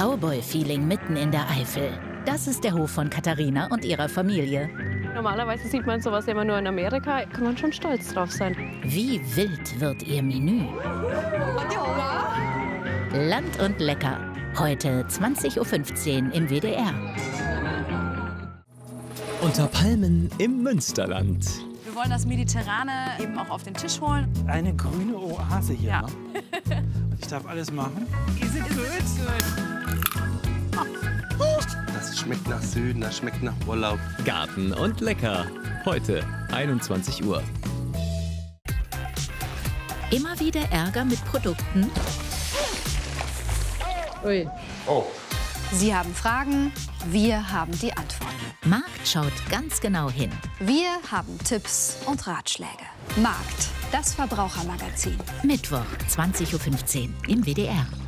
Cowboy-Feeling mitten in der Eifel. Das ist der Hof von Katharina und ihrer Familie. Normalerweise sieht man sowas immer nur in Amerika. Kann man schon stolz drauf sein. Wie wild wird ihr Menü? Land und lecker. Heute 20:15 Uhr im WDR. Unter Palmen im Münsterland. Wir wollen das Mediterrane eben auch auf den Tisch holen. Eine grüne Oase hier. Ja. Ne? Und ich darf alles machen. Ist it good? Das schmeckt nach Süden, das schmeckt nach Urlaub. Garten und lecker. Heute 21 Uhr. Immer wieder Ärger mit Produkten? Ui. Oh. Sie haben Fragen, wir haben die Antworten. Markt schaut ganz genau hin. Wir haben Tipps und Ratschläge. Markt, das Verbrauchermagazin. Mittwoch 20:15 Uhr im WDR.